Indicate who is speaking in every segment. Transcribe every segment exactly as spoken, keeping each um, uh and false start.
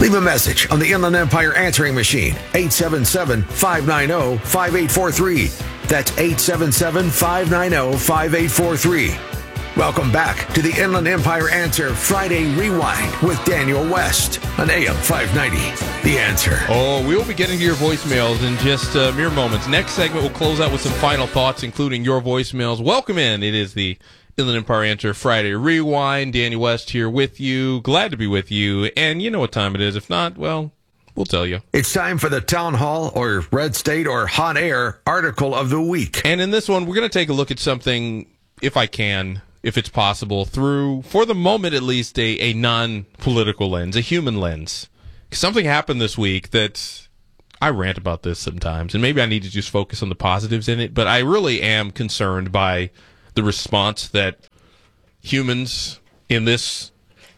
Speaker 1: Leave a message on the Inland Empire answering machine, eight seven seven, five nine zero, five eight four three. That's eight seven seven, five nine zero, five eight four three. Welcome back to the Inland Empire Answer Friday Rewind with Daniel West on A M five ninety. The Answer.
Speaker 2: Oh, we will be getting to your voicemails in just uh, mere moments. Next segment, we'll close out with some final thoughts, including your voicemails. Welcome in. It is the Inland Empire Answer Friday Rewind. Daniel West here with you. Glad to be with you. And you know what time it is. If not, well, we'll tell you.
Speaker 1: It's time for the Town Hall or Red State or Hot Air Article of the Week.
Speaker 2: And in this one, we're going to take a look at something, if I can, if it's possible, through, for the moment at least, a, a non-political lens, a human lens. Something happened this week that I rant about this sometimes, and maybe I need to just focus on the positives in it, but I really am concerned by the response that humans in this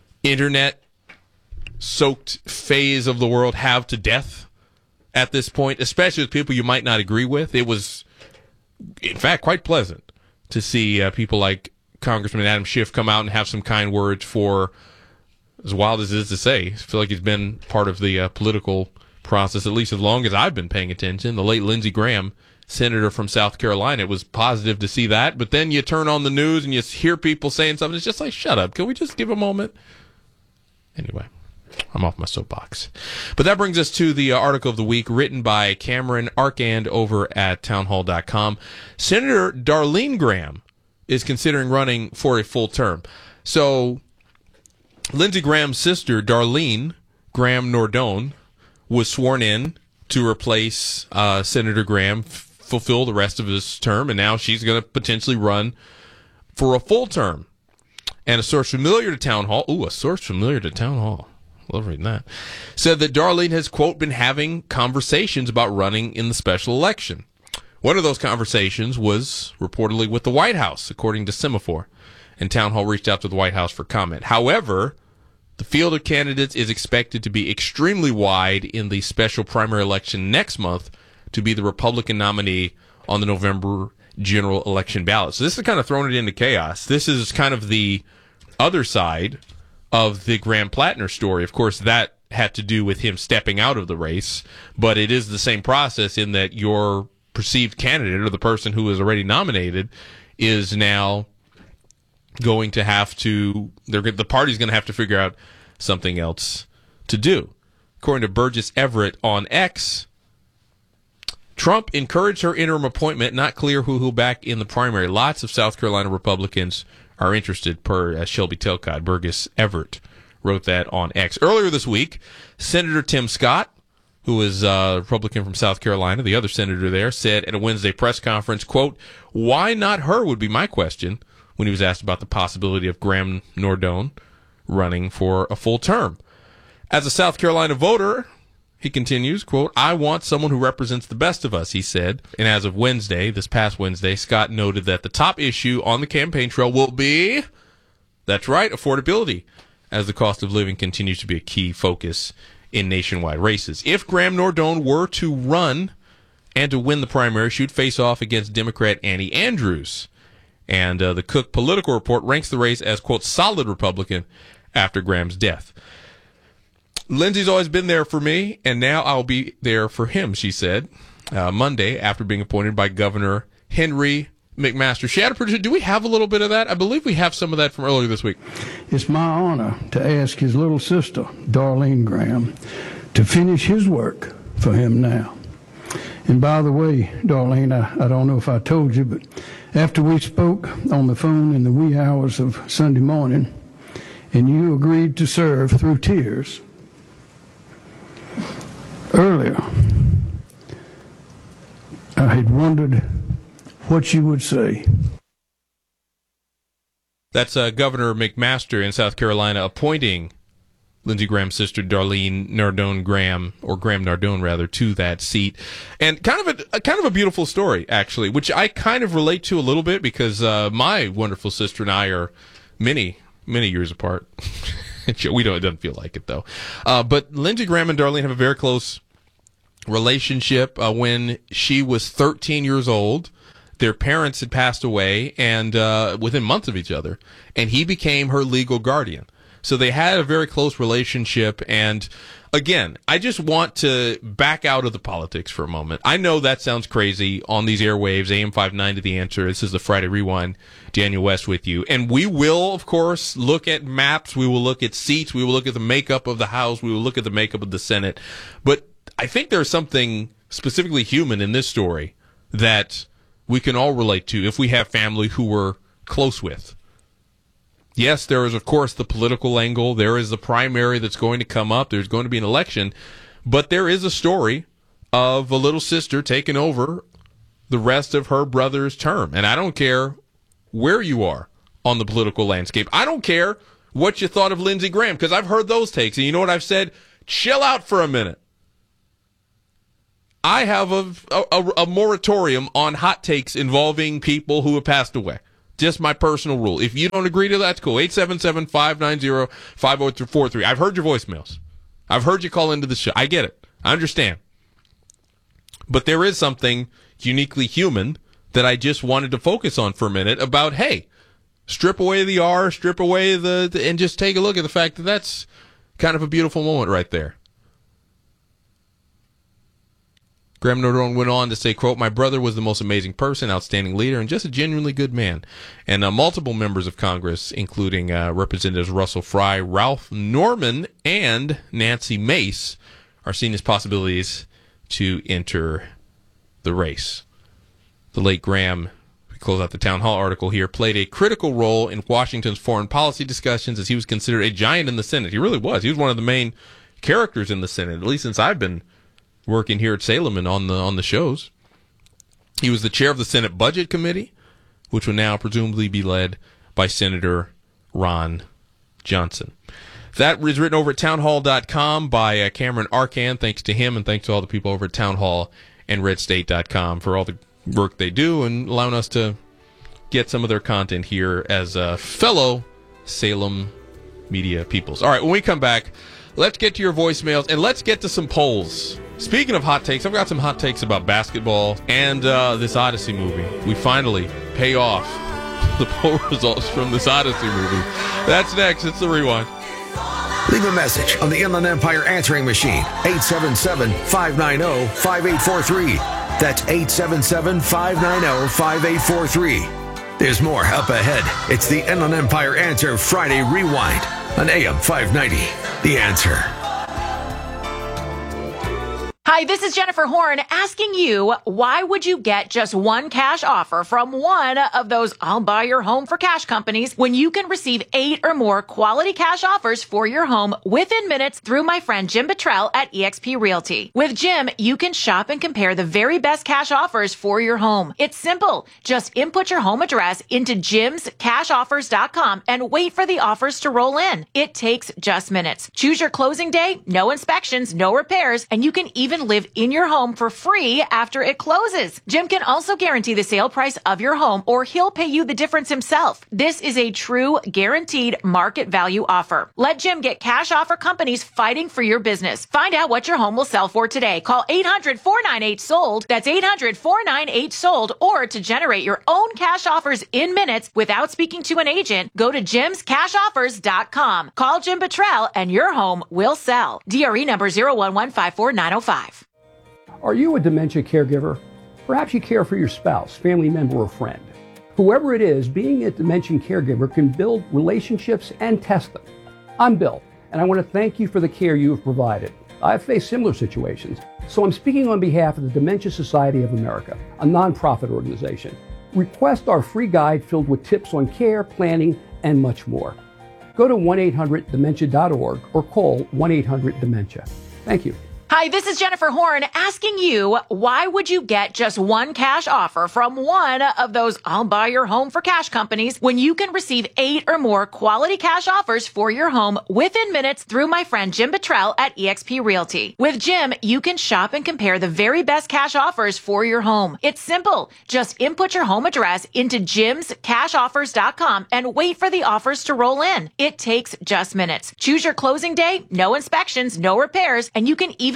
Speaker 2: internet-soaked phase of the world have to death at this point, especially with people you might not agree with. It was, in fact, quite pleasant to see uh, people like Congressman Adam Schiff come out and have some kind words for, as wild as it is to say, I feel like he's been part of the uh, political process at least as long as I've been paying attention. The late Lindsey Graham, senator from South Carolina. It was positive to see that, but then you turn on the news and you hear people saying something. It's just like, shut up. Can we just give a moment? Anyway, I'm off my soapbox. But that brings us to the uh, article of the week written by Cameron Arkand over at townhall dot com. Senator Darlene Graham is considering running for a full term. So Lindsey Graham's sister, Darlene Graham Nordone, was sworn in to replace uh, Senator Graham, f- fulfill the rest of his term, and now she's going to potentially run for a full term. And a source familiar to Town Hall, ooh, a source familiar to Town Hall, love reading that, said that Darlene has, quote, been having conversations about running in the special election. One of those conversations was reportedly with the White House, according to Semaphore, and Town Hall reached out to the White House for comment. However, the field of candidates is expected to be extremely wide in the special primary election next month to be the Republican nominee on the November general election ballot. So this is kind of throwing it into chaos. This is kind of the other side of the Graham Plattner story. Of course, that had to do with him stepping out of the race, but it is the same process in that your perceived candidate or the person who is already nominated is now going to have to, they're, the party's going to have to figure out something else to do. According to Burgess Everett on X, Trump encouraged her interim appointment, not clear who who back in the primary. Lots of South Carolina Republicans are interested, per uh, Shelby Telcott. Burgess Everett wrote that on X. Earlier this week, Senator Tim Scott, who is a Republican from South Carolina, the other senator there, said at a Wednesday press conference, quote, why not her would be my question, when he was asked about the possibility of Graham Nordone running for a full term. As a South Carolina voter, he continues, quote, I want someone who represents the best of us, he said. And as of Wednesday, this past Wednesday, Scott noted that the top issue on the campaign trail will be, that's right, affordability, as the cost of living continues to be a key focus in nationwide races. If Graham Nordone were to run and to win the primary, she would face off against Democrat Annie Andrews. And uh, the Cook Political Report ranks the race as, quote, solid Republican after Graham's death. Lindsey's always been there for me, and now I'll be there for him, she said, uh, Monday after being appointed by Governor Henry McMaster. Shatterproof, do we have a little bit of that? I believe we have some of that from earlier this week.
Speaker 3: It's my honor to ask his little sister, Darlene Graham, to finish his work for him now. And by the way, Darlene, I, I don't know if I told you, but after we spoke on the phone in the wee hours of Sunday morning, and you agreed to serve through tears, earlier, I had wondered what you would say.
Speaker 2: That's uh, Governor McMaster in South Carolina appointing Lindsey Graham's sister, Darlene Nardone Graham, or Graham Nardone, rather, to that seat. And kind of a, a kind of a beautiful story, actually, which I kind of relate to a little bit because uh, my wonderful sister and I are many, many years apart. We don't, it doesn't feel like it, though. Uh, but Lindsey Graham and Darlene have a very close relationship. Uh, when she was thirteen years old, their parents had passed away, and uh, within months of each other, and he became her legal guardian. So they had a very close relationship. And again, I just want to back out of the politics for a moment. I know that sounds crazy on these airwaves, A M five ninety The Answer. This is the Friday Rewind. Daniel West with you. And we will, of course, look at maps. We will look at seats. We will look at the makeup of the House. We will look at the makeup of the Senate. But I think there's something specifically human in this story that we can all relate to if we have family who we're close with. Yes, there is, of course, the political angle. There is the primary that's going to come up. There's going to be an election. But there is a story of a little sister taking over the rest of her brother's term. And I don't care where you are on the political landscape. I don't care what you thought of Lindsey Graham, because I've heard those takes. And you know what I've said? Chill out for a minute. I have a, a, a moratorium on hot takes involving people who have passed away. Just my personal rule. If you don't agree to that, that's cool. eight seven seven, five nine zero, five zero four three. I've heard your voicemails. I've heard you call into the show. I get it. I understand. But there is something uniquely human that I just wanted to focus on for a minute about, hey, strip away the R, strip away the, the and just take a look at the fact that that's kind of a beautiful moment right there. Graham Nardone went on to say, quote, "My brother was the most amazing person, outstanding leader, and just a genuinely good man." And uh, multiple members of Congress, including uh, Representatives Russell Fry, Ralph Norman, and Nancy Mace, are seen as possibilities to enter the race. The late Graham, we close out the Town Hall article here, played a critical role in Washington's foreign policy discussions as he was considered a giant in the Senate. He really was. He was one of the main characters in the Senate, at least since I've been working here at Salem and on the on the shows. He was the chair of the Senate Budget Committee, which will now presumably be led by Senator Ron Johnson. That is written over at townhall dot com by uh, Cameron Arcan. Thanks to him, and thanks to all the people over at townhall and red state dot com for all the work they do and allowing us to get some of their content here as uh, fellow Salem media peoples. All right, when we come back, let's get to your voicemails, and let's get to some polls. Speaking of hot takes, I've got some hot takes about basketball and uh, this Odyssey movie. We finally pay off the poll results from this Odyssey movie. That's next. It's The Rewind.
Speaker 1: Leave a message on the Inland Empire answering machine, eight seven seven, five nine zero, five eight four three. That's eight seven seven, five nine zero, five eight four three. There's more up ahead. It's the Inland Empire Answer Friday Rewind on A M five ninety. The Answer.
Speaker 4: Hi, this is Jennifer Horn asking you, why would you get just one cash offer from one of those I'll buy your home for cash companies when you can receive eight or more quality cash offers for your home within minutes through my friend Jim Buttrell at eXp Realty? With Jim, you can shop and compare the very best cash offers for your home. It's simple. Just input your home address into jims cash offers dot com and wait for the offers to roll in. It takes just minutes. Choose your closing day, no inspections, no repairs, and you can even live in your home for free after it closes. Jim can also guarantee the sale price of your home, or he'll pay you the difference himself. This is a true guaranteed market value offer. Let Jim get cash offer companies fighting for your business. Find out what your home will sell for today. Call eight hundred, four nine eight, sold. That's eight hundred, four nine eight, sold. Or to generate your own cash offers in minutes without speaking to an agent, go to jims cash offers dot com. Call Jim Buttrell and your home will sell. D R E number zero one one five four nine zero five.
Speaker 5: Are you a dementia caregiver? Perhaps you care for your spouse, family member, or friend. Whoever it is, being a dementia caregiver can build relationships and test them. I'm Bill, and I want to thank you for the care you have provided. I've faced similar situations, so I'm speaking on behalf of the Dementia Society of America, a nonprofit organization. Request our free guide filled with tips on care, planning, and much more. Go to one eight hundred dementia dot org or call one eight hundred dementia. Thank you.
Speaker 4: Hi, this is Jennifer Horn asking you, why would you get just one cash offer from one of those I'll buy your home for cash companies when you can receive eight or more quality cash offers for your home within minutes through my friend Jim Buttrell at eXp Realty? With Jim, you can shop and compare the very best cash offers for your home. It's simple. Just input your home address into jims cash offers dot com and wait for the offers to roll in. It takes just minutes. Choose your closing day, no inspections, no repairs, and you can even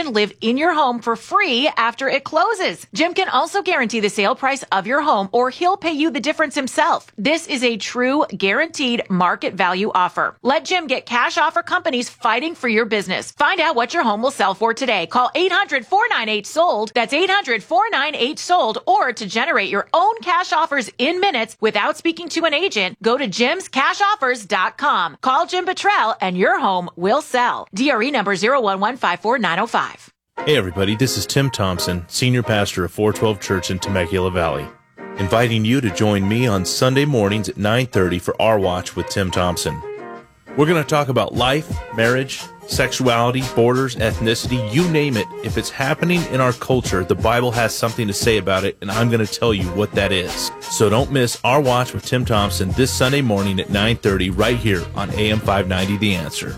Speaker 4: even live in your home for free after it closes. Jim can also guarantee the sale price of your home, or he'll pay you the difference himself. This is a true guaranteed market value offer. Let Jim get cash offer companies fighting for your business. Find out what your home will sell for today. Call eight hundred, four nine eight, sold. That's eight hundred, four nine eight, sold. Or to generate your own cash offers in minutes without speaking to an agent, go to jims cash offers dot com. Call Jim Pettrell and your home will sell. D R E number zero one one five four nine zero five.
Speaker 6: Hey everybody, this is Tim Thompson, Senior Pastor of four twelve Church in Temecula Valley, inviting you to join me on Sunday mornings at nine thirty for Our Watch with Tim Thompson. We're going to talk about life, marriage, sexuality, borders, ethnicity, you name it. If it's happening in our culture, the Bible has something to say about it, and I'm going to tell you what that is. So don't miss Our Watch with Tim Thompson this Sunday morning at nine thirty right here on A M five ninety The Answer.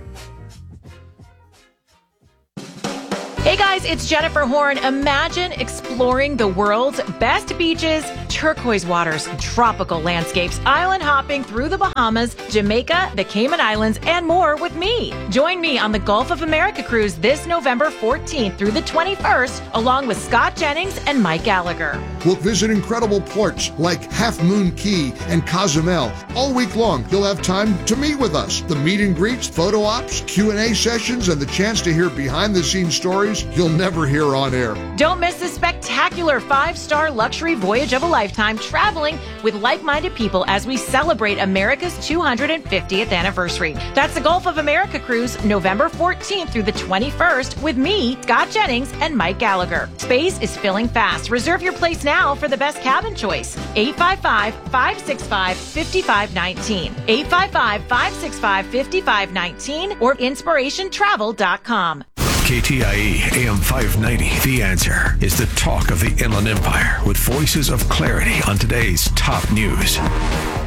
Speaker 4: Hey guys, it's Jennifer Horn. Imagine exploring the world's best beaches, turquoise waters, tropical landscapes, island hopping through the Bahamas, Jamaica, the Cayman Islands, and more with me. Join me on the Gulf of America cruise this November fourteenth through the twenty-first, along with Scott Jennings and Mike Gallagher.
Speaker 7: We'll visit incredible ports like Half Moon Key and Cozumel. All week long, you'll have time to meet with us. The meet and greets, photo ops, Q and A sessions, and the chance to hear behind-the-scenes stories you'll never hear on air.
Speaker 4: Don't miss this spectacular five-star luxury voyage of a lifetime, traveling with like-minded people as we celebrate America's two hundred fiftieth anniversary. That's the Gulf of America cruise, November fourteenth through the twenty-first, with me, Scott Jennings, and Mike Gallagher. Space is filling fast. Reserve your place now for the best cabin choice. eight five five, five six five, five five one nine. eight five five, five six five, five five one nine or inspiration travel dot com.
Speaker 1: K T I E A M five ninety, The Answer, is the talk of the Inland Empire with voices of clarity on today's top news.